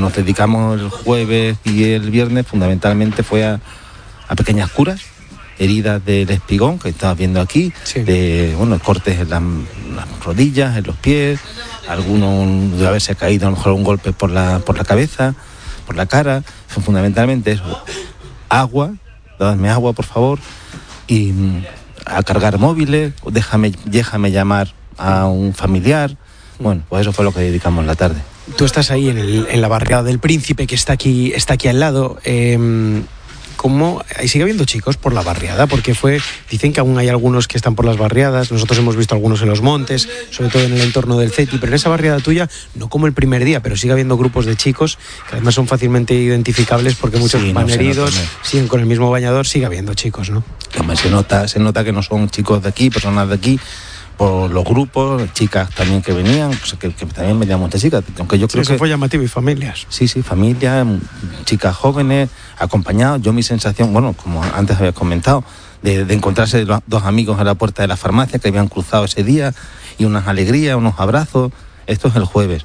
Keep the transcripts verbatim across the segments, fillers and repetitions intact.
nos dedicamos el jueves y el viernes fundamentalmente fue a, a pequeñas curas, heridas del espigón que estabas viendo aquí, sí. de bueno, cortes en las, las rodillas, en los pies, algunos de haberse caído a lo mejor un golpe por la, por la cabeza, por la cara, son fundamentalmente eso. Agua, dadme agua por favor, y a cargar móviles, déjame, déjame llamar a un familiar. Bueno, pues eso fue lo que dedicamos la tarde. Tú estás ahí en, el, en la barriada del Príncipe, que está aquí, está aquí al lado. Eh, ¿Cómo sigue habiendo chicos por la barriada? Porque fue, dicen que aún hay algunos que están por las barriadas. Nosotros hemos visto algunos en los montes, sobre todo en el entorno del CETI, pero en esa barriada tuya, no como el primer día, pero sigue habiendo grupos de chicos que además son fácilmente identificables porque muchos sí, van no, heridos, siguen con el mismo bañador, sigue habiendo chicos, ¿no? Se nota, se nota que no son chicos de aquí, personas de aquí, por los grupos, chicas también que venían, pues que, que también venían muchas chicas, aunque yo creo sí, que... Eso fue llamativo, y familias. Sí, sí, familias, chicas jóvenes, acompañados. Yo mi sensación, bueno, como antes había comentado, de, de encontrarse los, dos amigos a la puerta de la farmacia que habían cruzado ese día, y unas alegrías, unos abrazos. Esto es el jueves.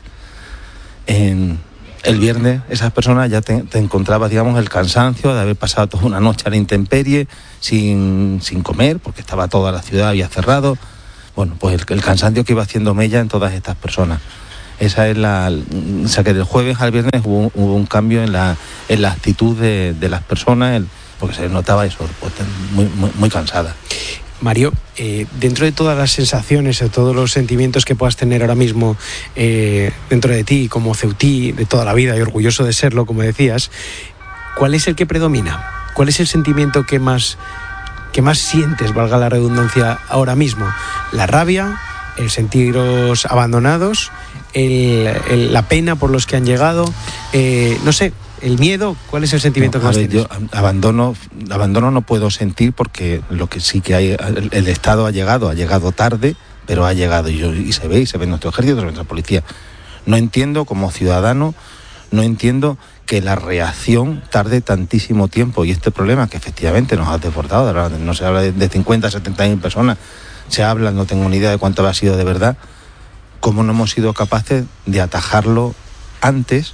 En el viernes esas personas ya te, te encontrabas, digamos, el cansancio de haber pasado toda una noche a la intemperie, sin, sin comer, porque estaba toda la ciudad, había cerrado. Bueno, pues el, el cansancio que iba haciendo mella en todas estas personas. Esa es la... O sea, que del jueves al viernes hubo, hubo un cambio en la, en la actitud de, de las personas, el, porque se notaba eso, pues, muy, muy, muy cansada. Mario, eh, dentro de todas las sensaciones, de todos los sentimientos que puedas tener ahora mismo eh, dentro de ti, como ceutí de toda la vida y orgulloso de serlo, como decías, ¿cuál es el que predomina? ¿Cuál es el sentimiento que más... ¿Qué más sientes, valga la redundancia, ahora mismo? ¿La rabia, el sentiros abandonados, el, el, la pena por los que han llegado? Eh, no sé, ¿el miedo? ¿Cuál es el sentimiento no, que más ver, tienes? Yo abandono, abandono no puedo sentir, porque lo que sí que hay, el, el Estado ha llegado, ha llegado tarde, pero ha llegado, y, yo, y se ve, y se ve en nuestro ejército, en nuestra policía. No entiendo, como ciudadano, no entiendo que la reacción tarde tantísimo tiempo, y este problema que efectivamente nos ha desbordado, no se habla de, de cincuenta, setenta mil personas, se habla, no tengo ni idea de cuánto ha sido de verdad, cómo no hemos sido capaces de atajarlo antes,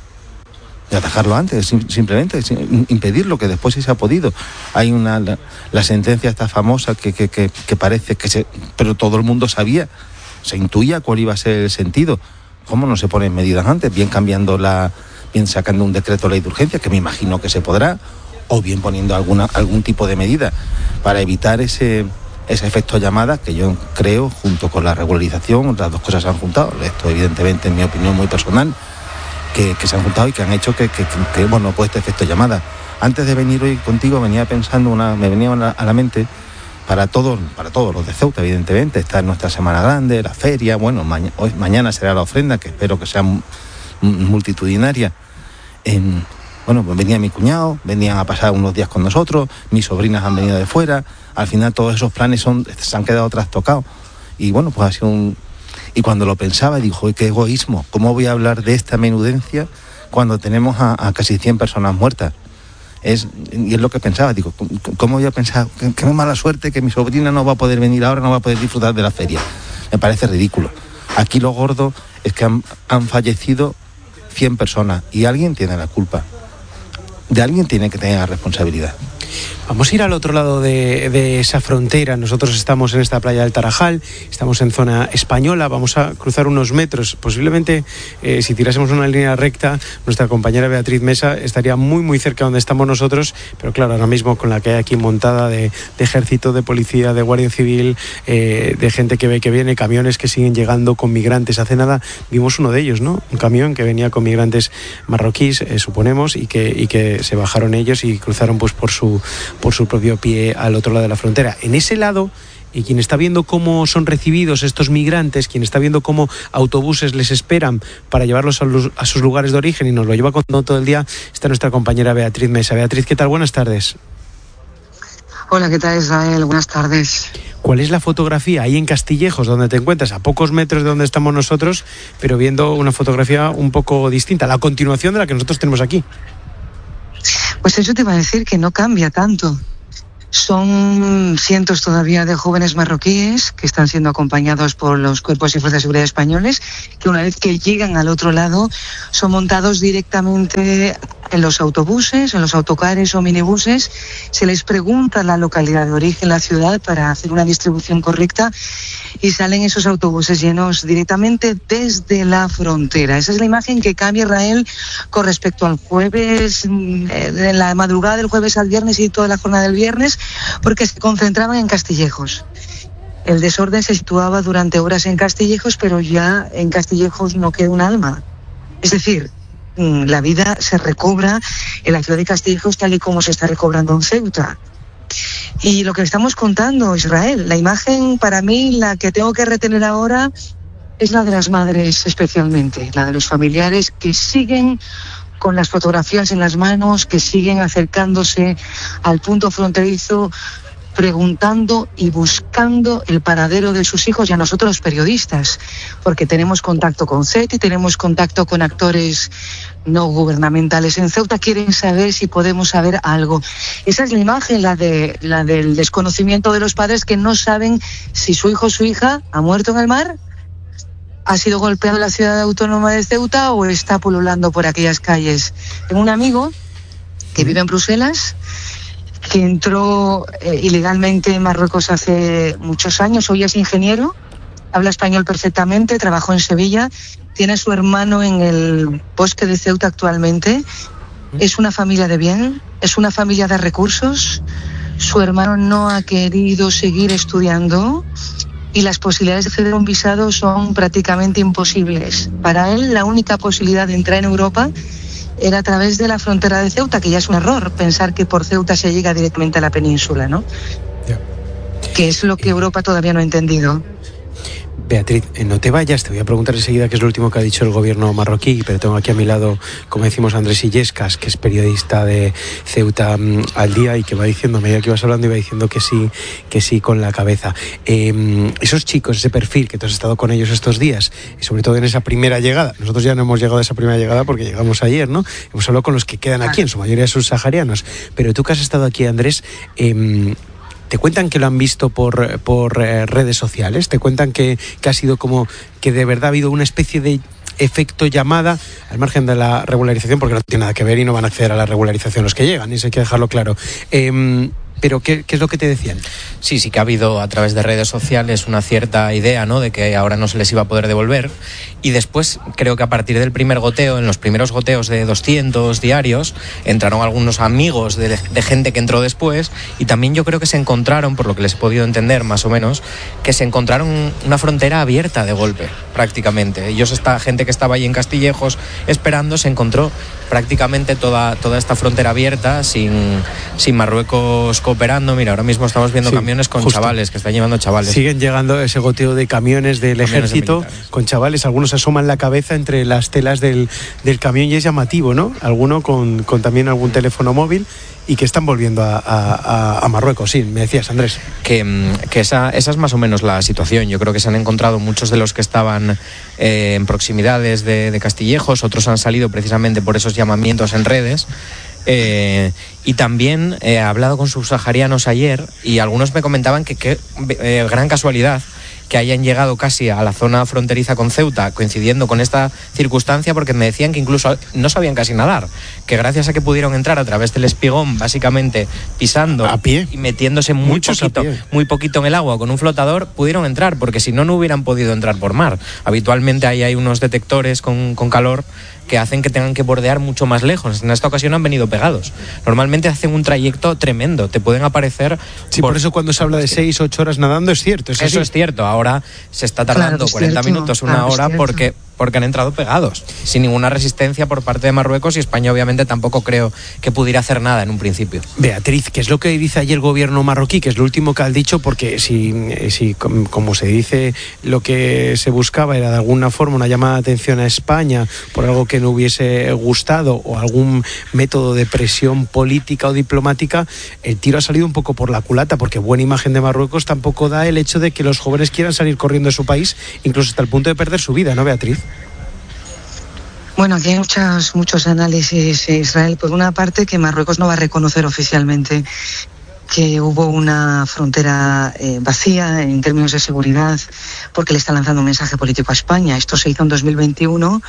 de atajarlo antes, simplemente impedirlo, que después sí se ha podido. Hay una, la, la sentencia esta famosa que, que, que, que parece que se, pero todo el mundo sabía, se intuía cuál iba a ser el sentido. ¿Cómo no se ponen medidas antes? Bien cambiando la... bien sacando un decreto de ley de urgencia, que me imagino que se podrá, o bien poniendo alguna, algún tipo de medida para evitar ese, ese efecto llamada, que yo creo, junto con la regularización, las dos cosas se han juntado. Esto, evidentemente, en mi opinión muy personal, que, que se han juntado y que han hecho que, que, que, que bueno, pues este efecto llamada. Antes de venir hoy contigo, venía pensando, una, me venía a la, a la mente, para todos, para todos los de Ceuta, evidentemente, está en nuestra Semana Grande, la feria, bueno, ma- hoy, mañana será la ofrenda, que espero que sea m- multitudinaria. En, bueno, pues venía mi cuñado, venían a pasar unos días con nosotros, mis sobrinas han venido de fuera, al final todos esos planes son, se han quedado trastocados, y bueno, pues ha sido un... Y cuando lo pensaba, dijo, qué egoísmo, ¿cómo voy a hablar de esta menudencia cuando tenemos a, a casi cien personas muertas? Es, y es lo que pensaba, digo, ¿cómo voy a pensar? Qué, qué mala suerte que mi sobrina no va a poder venir ahora, no va a poder disfrutar de la feria. Me parece ridículo. Aquí lo gordo es que han, han fallecido cien personas y alguien tiene la culpa. De alguien tiene que tener la responsabilidad. Vamos a ir al otro lado de, de esa frontera. Nosotros estamos en esta playa del Tarajal, estamos en zona española, vamos a cruzar unos metros. Posiblemente, eh, si tirásemos una línea recta, nuestra compañera Beatriz Mesa estaría muy, muy cerca donde estamos nosotros, pero claro, ahora mismo con la que hay aquí montada de, de ejército, de policía, de guardia civil, eh, de gente que ve que viene, camiones que siguen llegando con migrantes. Hace nada vimos uno de ellos, ¿no? Un camión que venía con migrantes marroquíes, eh, suponemos, y que, y que se bajaron ellos y cruzaron pues por su... por su propio pie al otro lado de la frontera. En ese lado, y quien está viendo cómo son recibidos estos migrantes, quien está viendo cómo autobuses les esperan para llevarlos a, los, a sus lugares de origen y nos lo lleva contando todo el día, está nuestra compañera Beatriz Mesa. Beatriz, ¿qué tal? Buenas tardes. Hola, ¿qué tal, Israel? Buenas tardes. ¿Cuál es la fotografía ahí en Castillejos, donde te encuentras, a pocos metros de donde estamos nosotros, pero viendo una fotografía un poco distinta, la continuación de la que nosotros tenemos aquí? Pues eso te iba a decir, que no cambia tanto. Son cientos todavía de jóvenes marroquíes que están siendo acompañados por los cuerpos y fuerzas de seguridad españoles, que una vez que llegan al otro lado son montados directamente en los autobuses, en los autocares o minibuses. Se les pregunta la localidad de origen, la ciudad, para hacer una distribución correcta, y salen esos autobuses llenos directamente desde la frontera. Esa es la imagen que cambia Israel con respecto al jueves, de la madrugada del jueves al viernes y toda la jornada del viernes, porque se concentraban en Castillejos. El desorden se situaba durante horas en Castillejos, pero ya en Castillejos no queda un alma. Es decir, la vida se recobra en la ciudad de Castillejos tal y como se está recobrando en Ceuta. Y lo que estamos contando, Israel, la imagen para mí, la que tengo que retener ahora, es la de las madres especialmente, la de los familiares que siguen con las fotografías en las manos, que siguen acercándose al punto fronterizo, preguntando y buscando el paradero de sus hijos, y a nosotros los periodistas, porque tenemos contacto con C E T I, tenemos contacto con actores no gubernamentales en Ceuta, quieren saber si podemos saber algo. Esa es la imagen, la de la del desconocimiento de los padres, que no saben si su hijo o su hija ha muerto en el mar, ha sido golpeado en la ciudad autónoma de Ceuta o está pululando por aquellas calles. Tengo un amigo que vive en Bruselas, que entró eh, ilegalmente en Marruecos hace muchos años. Hoy es ingeniero, habla español perfectamente, trabajó en Sevilla, tiene a su hermano en el bosque de Ceuta actualmente. Es una familia de bien, es una familia de recursos. Su hermano no ha querido seguir estudiando y las posibilidades de acceder a un visado son prácticamente imposibles. Para él, la única posibilidad de entrar en Europa era a través de la frontera de Ceuta, que ya es un error pensar que por Ceuta se llega directamente a la península, ¿no? Yeah. Que es lo que Europa todavía no ha entendido. Beatriz, no te vayas, te voy a preguntar enseguida qué es lo último que ha dicho el gobierno marroquí, pero tengo aquí a mi lado, como decimos, Andrés Illescas, que es periodista de Ceuta um, al día, y que va diciendo, a medida que ibas hablando, iba diciendo que sí, que sí con la cabeza. Eh, esos chicos, ese perfil, que tú has estado con ellos estos días, y sobre todo en esa primera llegada, nosotros ya no hemos llegado a esa primera llegada porque llegamos ayer, ¿no? Hemos hablado con los que quedan aquí, en su mayoría subsaharianos, pero tú que has estado aquí, Andrés, eh, ¿te cuentan que lo han visto por, por eh, redes sociales? ¿Te cuentan que, que ha sido como que de verdad ha habido una especie de efecto llamada, al margen de la regularización, porque no tiene nada que ver y no van a acceder a la regularización los que llegan, y eso hay que dejarlo claro? Eh, ¿Pero qué, qué es lo que te decían? Sí, sí que ha habido a través de redes sociales una cierta idea, ¿no?, de que ahora no se les iba a poder devolver, y después creo que a partir del primer goteo, en los primeros goteos de doscientos diarios, entraron algunos amigos de, de gente que entró después, y también yo creo que se encontraron, por lo que les he podido entender más o menos, que se encontraron una frontera abierta de golpe, prácticamente. Ellos, esta gente que estaba ahí en Castillejos esperando, se encontró prácticamente toda, toda esta frontera abierta, sin, sin Marruecos cooperando. Mira, ahora mismo estamos viendo sí, camiones con justo. chavales, que están llevando chavales. Siguen llegando ese goteo de camiones del camiones ejército de con chavales, algunos asoman la cabeza entre las telas del, del camión y es llamativo, ¿no? Alguno con, con también algún teléfono móvil, y que están volviendo a, a, a Marruecos. Sí, me decías, Andrés. Que, que esa, esa es más o menos la situación. Yo creo que se han encontrado muchos de los que estaban eh, en proximidades de, de Castillejos, otros han salido precisamente por esos llamamientos en redes. Eh, y también he hablado con subsaharianos ayer, y algunos me comentaban que qué eh, gran casualidad que hayan llegado casi a la zona fronteriza con Ceuta, coincidiendo con esta circunstancia, porque me decían que incluso no sabían casi nadar, que gracias a que pudieron entrar a través del espigón, básicamente pisando a pie y metiéndose muy Muchos poquito, muy poquito en el agua con un flotador, pudieron entrar, porque si no, no hubieran podido entrar por mar. Habitualmente ahí hay unos detectores con, con calor que hacen que tengan que bordear mucho más lejos. En esta ocasión han venido pegados. Normalmente hacen un trayecto tremendo, te pueden aparecer... Sí, por, por eso cuando se habla de seis, ocho horas nadando es cierto. Es eso así. Es cierto, ahora se está tardando claro, cuarenta cierto, minutos, una claro, hora, porque... porque han entrado pegados, sin ninguna resistencia por parte de Marruecos, y España obviamente tampoco creo que pudiera hacer nada en un principio. Beatriz, ¿qué es lo que dice ayer el gobierno marroquí? Que es lo último que has dicho, porque si, si como se dice, lo que se buscaba era de alguna forma una llamada de atención a España por algo que no hubiese gustado o algún método de presión política o diplomática, el tiro ha salido un poco por la culata, porque buena imagen de Marruecos tampoco da el hecho de que los jóvenes quieran salir corriendo de su país, incluso hasta el punto de perder su vida, ¿no, Beatriz? Bueno, aquí hay muchos, muchos análisis, Israel. Por una parte, que Marruecos no va a reconocer oficialmente que hubo una frontera eh, vacía en términos de seguridad porque le está lanzando un mensaje político a España. Esto se hizo en dos mil veintiuno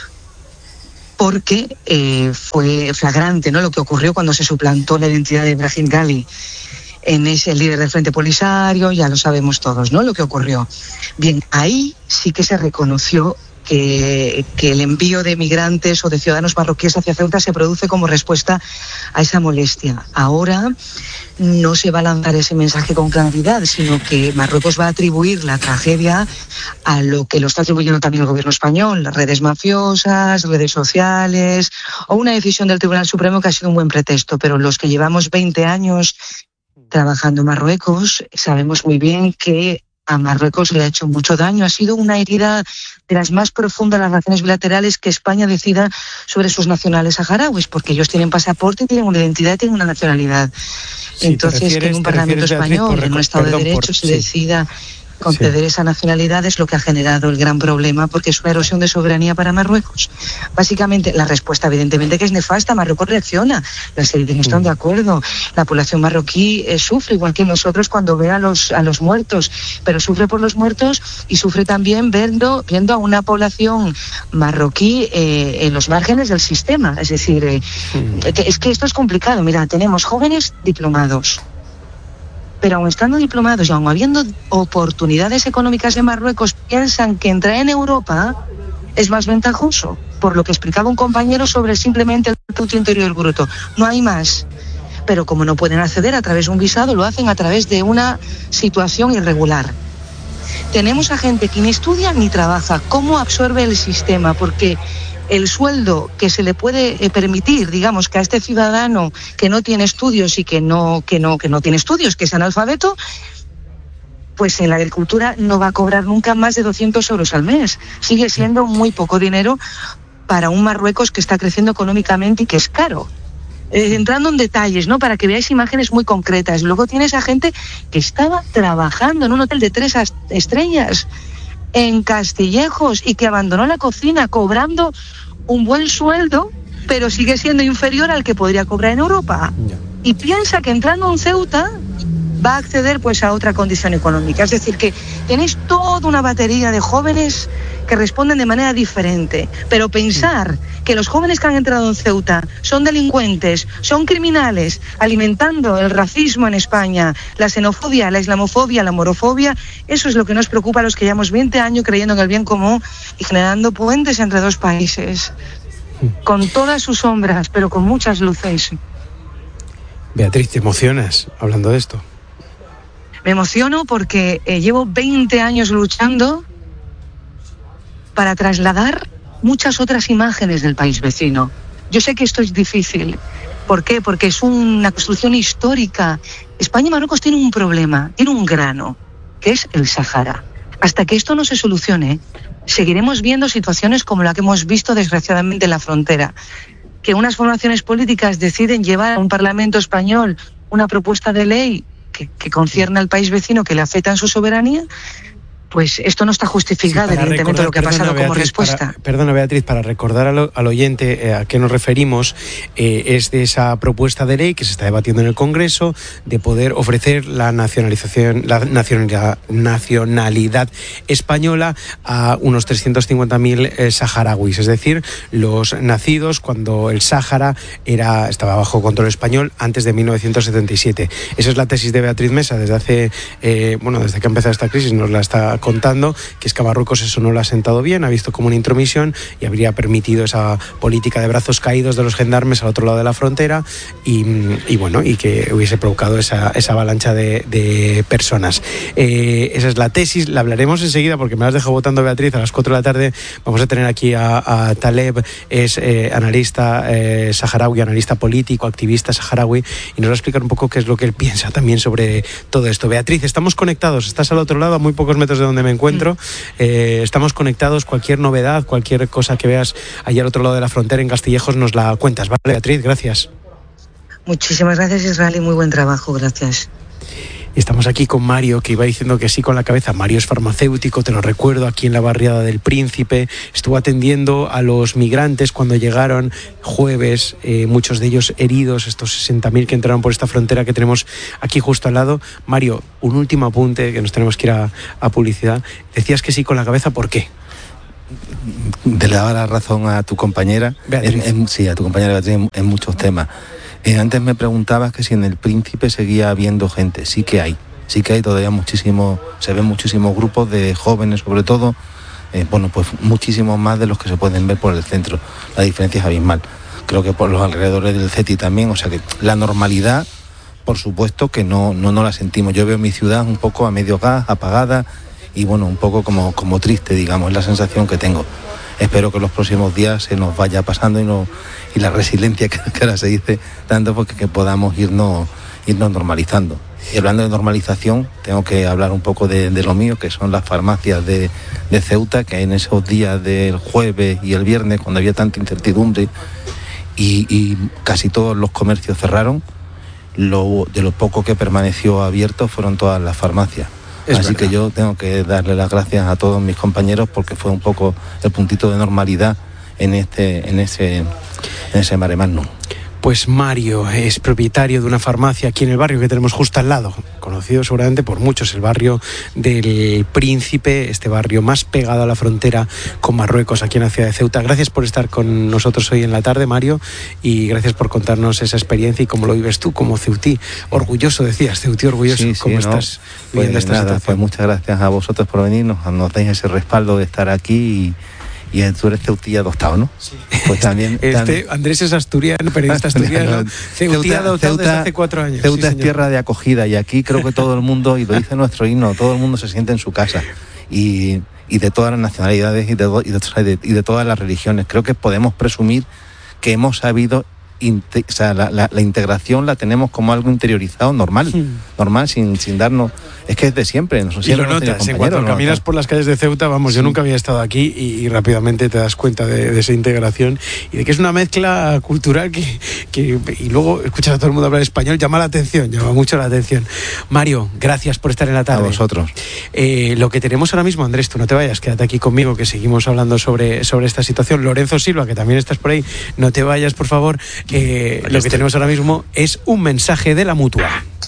porque eh, fue flagrante, ¿no?, lo que ocurrió cuando se suplantó la identidad de Brahim Ghali en ese líder del Frente Polisario. Ya lo sabemos todos, ¿no?, lo que ocurrió. Bien, ahí sí que se reconoció Que, que el envío de migrantes o de ciudadanos marroquíes hacia Ceuta se produce como respuesta a esa molestia. Ahora no se va a lanzar ese mensaje con claridad, sino que Marruecos va a atribuir la tragedia a lo que lo está atribuyendo también el gobierno español, las redes mafiosas, redes sociales, o una decisión del Tribunal Supremo que ha sido un buen pretexto. Pero los que llevamos veinte años trabajando en Marruecos sabemos muy bien que a Marruecos le ha hecho mucho daño. Ha sido una herida de las más profundas de las relaciones bilaterales que España decida sobre sus nacionales saharauis, porque ellos tienen pasaporte, tienen una identidad, tienen una nacionalidad. Sí, entonces, que en un Parlamento español, en un Estado de Derecho, se decida conceder sí. esa nacionalidad es lo que ha generado el gran problema, porque es una erosión de soberanía para Marruecos. Básicamente, la respuesta evidentemente que es nefasta. Marruecos reacciona, las élites no están de acuerdo, la población marroquí eh, sufre igual que nosotros cuando ve a los, a los muertos, pero sufre por los muertos y sufre también viendo, viendo a una población marroquí eh, en los márgenes del sistema. Es decir, eh, que, es que esto es complicado. Mira, tenemos jóvenes diplomados, pero aun estando diplomados y aun habiendo oportunidades económicas en Marruecos, piensan que entrar en Europa es más ventajoso, por lo que explicaba un compañero sobre simplemente el Producto Interior Bruto. No hay más. Pero como no pueden acceder a través de un visado, lo hacen a través de una situación irregular. Tenemos a gente que ni estudia ni trabaja. ¿Cómo absorbe el sistema? Porque el sueldo que se le puede permitir, digamos, que a este ciudadano que no tiene estudios y que no, que no, que no tiene estudios, que es analfabeto, pues en la agricultura no va a cobrar nunca más de doscientos euros al mes. Sigue siendo muy poco dinero para un Marruecos que está creciendo económicamente y que es caro. Eh, entrando en detalles, ¿no?, para que veáis imágenes muy concretas. Luego tienes a gente que estaba trabajando en un hotel de tres estrellas en Castillejos y que abandonó la cocina cobrando un buen sueldo, pero sigue siendo inferior al que podría cobrar en Europa. Y piensa que entrando en Ceuta va a acceder pues a otra condición económica. Es decir, que tenéis toda una batería de jóvenes que responden de manera diferente, pero pensar que los jóvenes que han entrado en Ceuta son delincuentes, son criminales, alimentando el racismo en España, la xenofobia, la islamofobia, la morofobia, eso es lo que nos preocupa a los que llevamos veinte años creyendo en el bien común y generando puentes entre dos países, con todas sus sombras, pero con muchas luces. Beatriz, ¿te emocionas hablando de esto? Me emociono porque eh, llevo veinte años luchando para trasladar muchas otras imágenes del país vecino. Yo sé que esto es difícil. ¿Por qué? Porque es una construcción histórica. España y Marruecos tienen un problema, tienen un grano, que es el Sáhara. Hasta que esto no se solucione, seguiremos viendo situaciones como la que hemos visto desgraciadamente en la frontera, que unas formaciones políticas deciden llevar a un Parlamento español una propuesta de ley que, que concierne al país vecino, que le afecta en su soberanía. Pues esto no está justificado, sí, evidentemente, recordar, lo que ha pasado perdona, como Beatriz, respuesta. Para, perdona, Beatriz, para recordar al, al oyente eh, a qué nos referimos, eh, es de esa propuesta de ley que se está debatiendo en el Congreso de poder ofrecer la nacionalización, la nacionalidad, nacionalidad española a unos trescientos cincuenta mil eh, saharauis, es decir, los nacidos cuando el Sáhara era, estaba bajo control español antes de mil novecientos setenta y siete. Esa es la tesis de Beatriz Mesa desde hace, eh, bueno, desde que ha empezado esta crisis, nos la está contando, que es que a Marruecos eso no lo ha sentado bien, ha visto como una intromisión y habría permitido esa política de brazos caídos de los gendarmes al otro lado de la frontera y, y bueno, y que hubiese provocado esa, esa avalancha de, de personas. Eh, esa es la tesis, la hablaremos enseguida porque me la has dejado votando, Beatriz. A las cuatro de la tarde vamos a tener aquí a, a Taleb, es eh, analista eh, saharaui, analista político, activista saharaui, y nos va a explicar un poco qué es lo que él piensa también sobre todo esto. Beatriz, estamos conectados, estás al otro lado, a muy pocos metros de donde me encuentro, eh, estamos conectados. Cualquier novedad, cualquier cosa que veas allá al otro lado de la frontera en Castillejos nos la cuentas, ¿vale, Beatriz? Gracias. Muchísimas gracias, Israel, y muy buen trabajo, gracias. Estamos aquí con Mario, que iba diciendo que sí con la cabeza. Mario es farmacéutico, te lo recuerdo, aquí en la barriada del Príncipe. Estuvo atendiendo a los migrantes cuando llegaron jueves, eh, muchos de ellos heridos, estos sesenta mil que entraron por esta frontera que tenemos aquí justo al lado. Mario, un último apunte, que nos tenemos que ir a, a publicidad. Decías que sí con la cabeza, ¿por qué? Le daba la razón a tu compañera, en, en, sí, a tu compañera Beatriz en, en muchos temas. Eh, antes me preguntabas que si en el Príncipe seguía habiendo gente. Sí que hay, sí que hay todavía muchísimos, se ven muchísimos grupos de jóvenes sobre todo, eh, bueno, pues muchísimos más de los que se pueden ver por el centro. La diferencia es abismal. Creo que por los alrededores del CETI también, o sea que la normalidad, por supuesto que no, no, no la sentimos. Yo veo mi ciudad un poco a medio gas, apagada y bueno, un poco como, como triste, digamos, es la sensación que tengo. Espero que los próximos días se nos vaya pasando y no y la resiliencia que, que ahora se dice tanto, porque que podamos irnos irnos normalizando. Y hablando de normalización, tengo que hablar un poco de, de lo mío, que son las farmacias de, de Ceuta, que en esos días del jueves y el viernes, cuando había tanta incertidumbre y, y casi todos los comercios cerraron, lo, de lo poco que permaneció abierto fueron todas las farmacias. Es Así verdad. Que yo tengo que darle las gracias a todos mis compañeros, porque fue un poco el puntito de normalidad en este, en ese, en ese mare magnum. Pues Mario es propietario de una farmacia aquí en el barrio que tenemos justo al lado, conocido seguramente por muchos, el barrio del Príncipe, este barrio más pegado a la frontera con Marruecos, aquí en la ciudad de Ceuta. Gracias por estar con nosotros hoy en la tarde, Mario, y gracias por contarnos esa experiencia y cómo lo vives tú como ceutí. Orgulloso, decías, ceutí orgulloso. Sí, sí, ¿Cómo no, estás pues viviendo esta nada, situación? Pues muchas gracias a vosotros por venirnos, nos dais ese respaldo de estar aquí y... Y tú eres ceutí adoptado, ¿no? Sí. Pues también, este también... Andrés es asturiano, periodista asturiano, ceutí adoptado desde hace cuatro años. Ceuta sí, es tierra de acogida y aquí creo que todo el mundo, y lo dice nuestro himno, todo el mundo se siente en su casa. Y, y de todas las nacionalidades y de, y, de, y de todas las religiones. Creo que podemos presumir que hemos sabido... Inte, o sea, la, la, la integración la tenemos como algo interiorizado, normal, sí. normal, sin, sin darnos... Es que es de siempre. No sé si y lo notas, en cuanto caminas por las calles de Ceuta, vamos, sí. Yo nunca había estado aquí y, y rápidamente te das cuenta de, de esa integración y de que es una mezcla cultural que, que... Y luego escuchas a todo el mundo hablar español, llama la atención, llama mucho la atención. Mario, gracias por estar en la tarde. A vosotros. Eh, lo que tenemos ahora mismo, Andrés, tú no te vayas, quédate aquí conmigo, que seguimos hablando sobre, sobre esta situación. Lorenzo Silva, que también estás por ahí, no te vayas, por favor. Eh, lo que tenemos ahora mismo es un mensaje de la Mutua.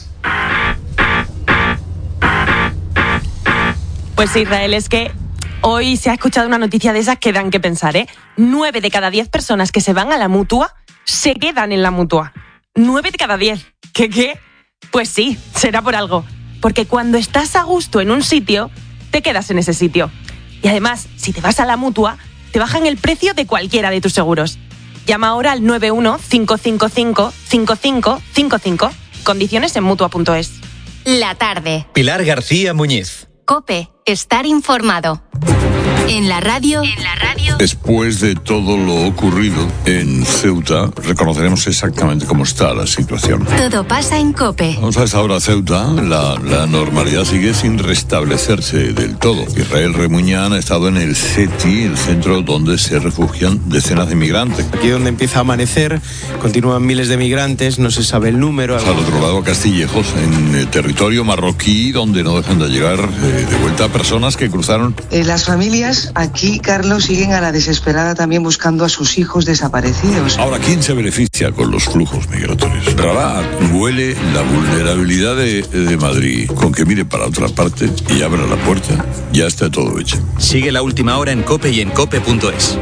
Pues Israel, es que hoy se ha escuchado una noticia de esas que dan que pensar, ¿eh? Nueve de cada diez personas que se van a la Mutua se quedan en la Mutua. Nueve de cada diez. ¿Qué qué? Pues sí, será por algo. Porque cuando estás a gusto en un sitio, te quedas en ese sitio. Y además, si te vas a la Mutua, te bajan el precio de cualquiera de tus seguros. Llama ahora al nueve uno cinco cinco cinco cinco cinco cinco cinco. Condiciones en mutua punto es. La tarde. Pilar García Muñiz. COPE. Estar informado. En la radio. En la radio. Después de todo lo ocurrido en Ceuta, reconoceremos exactamente cómo está la situación. Todo pasa en COPE. Vamos a esta hora, Ceuta. La, la normalidad sigue sin restablecerse del todo. Israel Remuñán ha estado en el CETI, el centro donde se refugian decenas de migrantes. Aquí donde empieza a amanecer, continúan miles de migrantes, no se sabe el número. Al otro lado, Castillejos, en el territorio marroquí, donde no dejan de llegar eh, de vuelta personas que cruzaron. Eh, las familias aquí, Carlos, siguen a la desesperada también buscando a sus hijos desaparecidos. Ahora, ¿quién se beneficia con los flujos migratorios? Rabat huele la vulnerabilidad de, de Madrid. Con que mire para otra parte y abra la puerta, ya está todo hecho. Sigue La Última Hora en COPE y en cope punto es.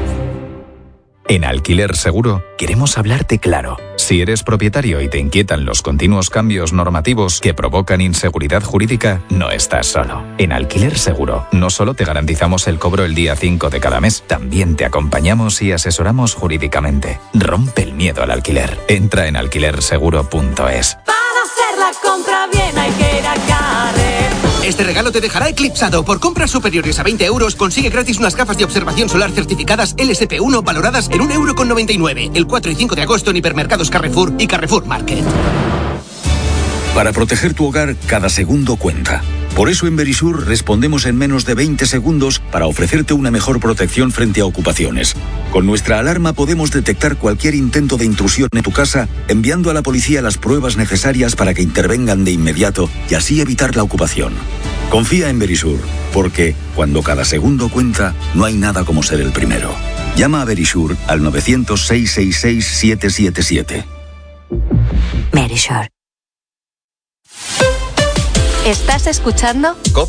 En Alquiler Seguro queremos hablarte claro. Si eres propietario y te inquietan los continuos cambios normativos que provocan inseguridad jurídica, no estás solo. En Alquiler Seguro no solo te garantizamos el cobro el día cinco de cada mes, también te acompañamos y asesoramos jurídicamente. Rompe el miedo al alquiler. Entra en alquiler seguro punto es. Para hacer la compra bien hay que ir a Carrefour. Este regalo te dejará eclipsado. Por compras superiores a veinte euros, consigue gratis unas gafas de observación solar certificadas L S P uno valoradas en un euro con noventa y nueve. El cuatro y cinco de agosto en hipermercados Carrefour y Carrefour Market. Para proteger tu hogar, cada segundo cuenta. Por eso en Verisur respondemos en menos de veinte segundos para ofrecerte una mejor protección frente a ocupaciones. Con nuestra alarma podemos detectar cualquier intento de intrusión en tu casa, enviando a la policía las pruebas necesarias para que intervengan de inmediato y así evitar la ocupación. Confía en Verisur, porque cuando cada segundo cuenta, no hay nada como ser el primero. Llama a Verisur al nueve cero cero, seis seis seis, siete siete siete. Verisur. ¿Estás escuchando? COPE